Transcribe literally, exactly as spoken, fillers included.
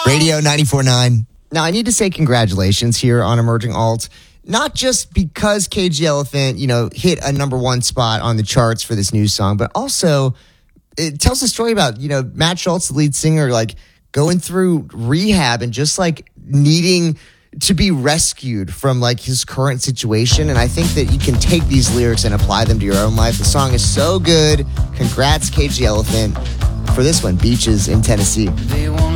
Radio ninety-four point nine. Now, I need to say congratulations here on Emerging Alt. Not just because Cage the Elephant, you know, hit a number one spot on the charts for this new song, but also it tells a story about, you know, Matt Schultz, the lead singer, like going through rehab and just like needing to be rescued from like his current situation. And I think that you can take these lyrics and apply them to your own life. The song is so good. Congrats, Cage the Elephant, for this one, Beaches in Tennessee. They want